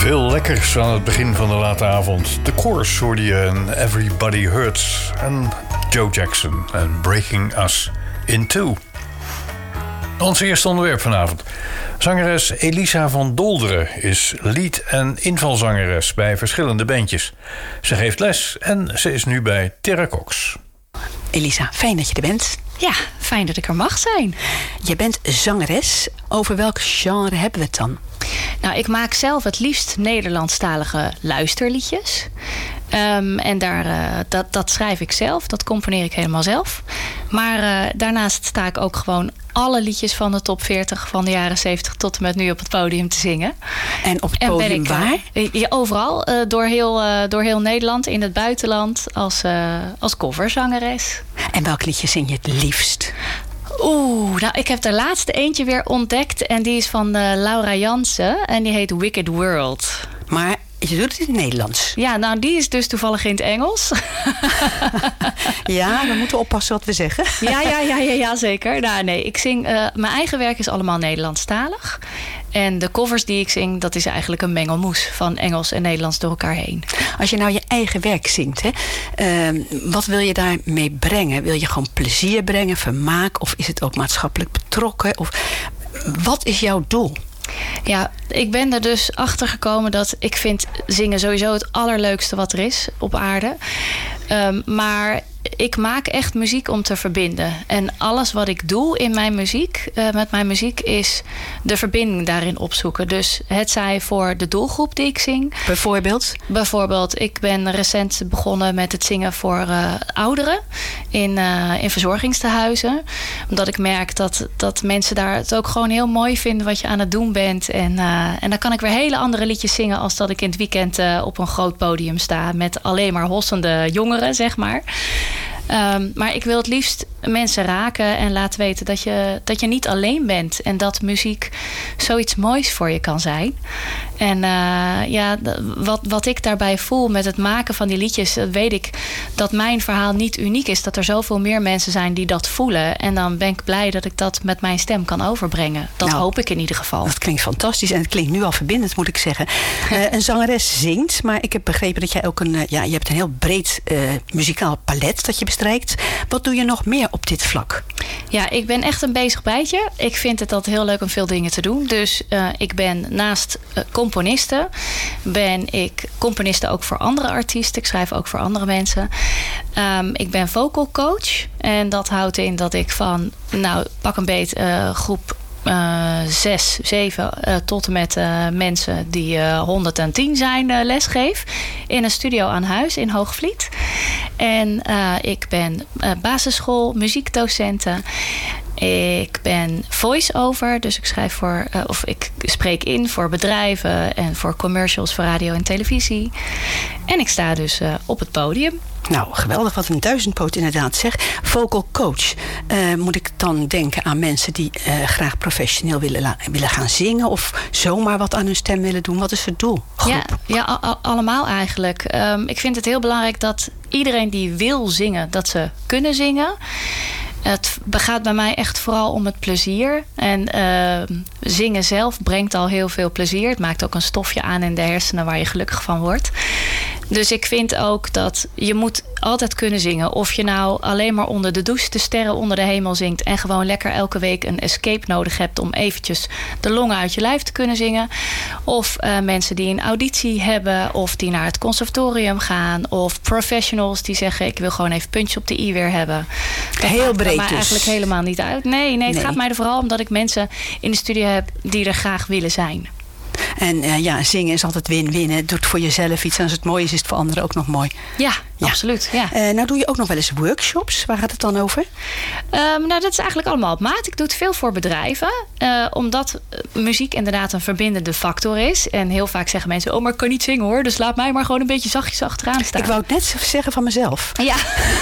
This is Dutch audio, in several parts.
Veel lekkers aan het begin van de late avond. The Course hoorde je en Everybody Hurts. En Joe Jackson en Breaking Us in Two. Ons eerste onderwerp vanavond. Zangeres Elisa van Dolderen is lead- en invalzangeres bij verschillende bandjes. Ze geeft les en ze is nu bij Terra Cox. Elisa, fijn dat je er bent. Ja, fijn dat ik er mag zijn. Je bent zangeres. Over welk genre hebben we het dan? Nou, ik maak zelf het liefst Nederlandstalige luisterliedjes. En dat schrijf ik zelf, dat componeer ik helemaal zelf. Maar daarnaast sta ik ook gewoon alle liedjes van de top 40 van de jaren 70 tot en met nu op het podium te zingen. En op het podium waar? Ja, overal. Door heel Nederland, in het buitenland, als coverzangeres. En welk liedje zing je het liefst? Nou, ik heb de laatste eentje weer ontdekt. En die is van Laura Jansen. En die heet Wicked World. Maar je doet het in het Nederlands. Ja, nou, die is dus toevallig in het Engels. Ja, dan moeten we oppassen wat we zeggen. Ja, zeker. Nou, nee, ik zing... mijn eigen werk is allemaal Nederlandstalig. En de covers die ik zing, dat is eigenlijk een mengelmoes van Engels en Nederlands door elkaar heen. Als je nou je eigen werk zingt, hè, wat wil je daarmee brengen? Wil je gewoon plezier brengen, vermaak? Of is het ook maatschappelijk betrokken? Of wat is jouw doel? Ja, ik ben er dus achter gekomen dat ik vind zingen sowieso het allerleukste wat er is op aarde. Maar ik maak echt muziek om te verbinden. En alles wat ik doe in mijn muziek, met mijn muziek, is de verbinding daarin opzoeken. Dus het zij voor de doelgroep die ik zing. Bijvoorbeeld, ik ben recent begonnen met het zingen voor ouderen in verzorgingstehuizen. Omdat ik merk dat mensen daar het ook gewoon heel mooi vinden wat je aan het doen bent. En dan kan ik weer hele andere liedjes zingen als dat ik in het weekend op een groot podium sta met alleen maar hossende jongeren, zeg maar. Maar ik wil het liefst mensen raken en laten weten dat je niet alleen bent. En dat muziek zoiets moois voor je kan zijn. En wat ik daarbij voel met het maken van die liedjes, weet ik dat mijn verhaal niet uniek is. Dat er zoveel meer mensen zijn die dat voelen. En dan ben ik blij dat ik dat met mijn stem kan overbrengen. Dat hoop ik in ieder geval. Dat klinkt fantastisch en het klinkt nu al verbindend, moet ik zeggen. Een zangeres zingt, maar ik heb begrepen dat jij ook je hebt een heel breed muzikaal palet dat je bestrijkt. Wat doe je nog meer op dit vlak? Ja, ik ben echt een bezig bijtje. Ik vind het altijd heel leuk om veel dingen te doen. Dus ik ben naast componiste, ben ik componiste ook voor andere artiesten. Ik schrijf ook voor andere mensen. Ik ben vocal coach. En dat houdt in dat ik van, pak een beet groep 6, 7 tot en met mensen die 110 zijn lesgeef. In een studio aan huis in Hoogvliet. En ik ben basisschool muziekdocenten. Ik ben voice-over, dus ik schrijf ik spreek in voor bedrijven en voor commercials voor radio en televisie. En ik sta dus op het podium. Nou, geweldig, wat een duizendpoot inderdaad zeg. Vocal coach. Moet ik dan denken aan mensen die graag professioneel willen gaan zingen of zomaar wat aan hun stem willen doen? Wat is het doel? Ja, allemaal eigenlijk. Ik vind het heel belangrijk dat iedereen die wil zingen, dat ze kunnen zingen. Het gaat bij mij echt vooral om het plezier. En zingen zelf brengt al heel veel plezier. Het maakt ook een stofje aan in de hersenen waar je gelukkig van wordt. Dus ik vind ook dat je moet altijd kunnen zingen. Of je nou alleen maar onder de douche de sterren onder de hemel zingt en gewoon lekker elke week een escape nodig hebt om eventjes de longen uit je lijf te kunnen zingen. Of mensen die een auditie hebben of die naar het conservatorium gaan. Of professionals die zeggen ik wil gewoon even puntjes op de i weer hebben. Dat heel breed dus. Maar eigenlijk helemaal niet uit. Nee, het gaat mij er vooral om dat ik mensen in de studio heb die er graag willen zijn. En zingen is altijd win-win. Het doet voor jezelf iets. En als het mooi is, is het voor anderen ook nog mooi. Ja. Absoluut. Ja. Nou doe je ook nog wel eens workshops. Waar gaat het dan over? Dat is eigenlijk allemaal op maat. Ik doe het veel voor bedrijven. Omdat muziek inderdaad een verbindende factor is. En heel vaak zeggen mensen, maar ik kan niet zingen hoor. Dus laat mij maar gewoon een beetje zachtjes achteraan staan. Ik wou het net zeggen van mezelf. Ja.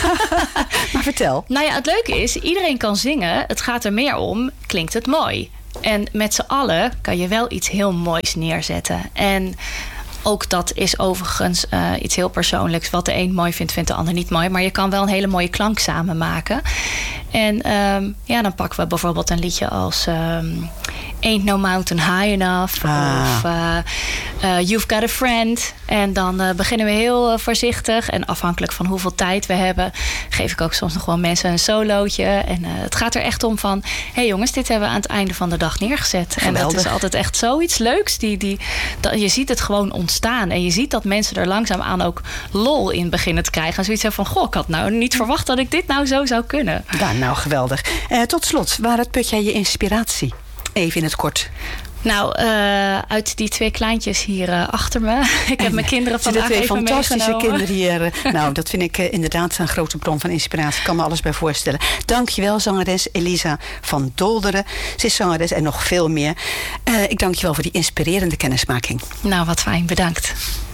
Maar vertel. Nou ja, het leuke is, iedereen kan zingen. Het gaat er meer om, klinkt het mooi? En met z'n allen kan je wel iets heel moois neerzetten. En ook dat is overigens iets heel persoonlijks. Wat de een mooi vindt, vindt de ander niet mooi. Maar je kan wel een hele mooie klank samen maken. En dan pakken we bijvoorbeeld een liedje als Ain't No Mountain High Enough. Of You've Got a Friend. En dan beginnen we heel voorzichtig. En afhankelijk van hoeveel tijd we hebben, geef ik ook soms nog wel mensen een solootje. En het gaat er echt om van, hey jongens, dit hebben we aan het einde van de dag neergezet. Geweldig. En dat is altijd echt zoiets leuks. Je ziet het gewoon ontstaan. En je ziet dat mensen er langzaamaan ook lol in beginnen te krijgen. En zoiets van, ik had nou niet verwacht dat ik dit nou zo zou kunnen. Ja, nou geweldig. Tot slot, waaruit put jij je inspiratie? Even in het kort. Nou, uit die 2 kleintjes hier achter me. Ik heb mijn kinderen vandaag twee even fantastische meegenomen. kinderen hier. Nou, dat vind ik inderdaad een grote bron van inspiratie. Ik kan me alles bij voorstellen. Dankjewel, zangeres Elisa van Dolderen. Ze is zangeres en nog veel meer. Ik dank je wel voor die inspirerende kennismaking. Nou, wat fijn. Bedankt.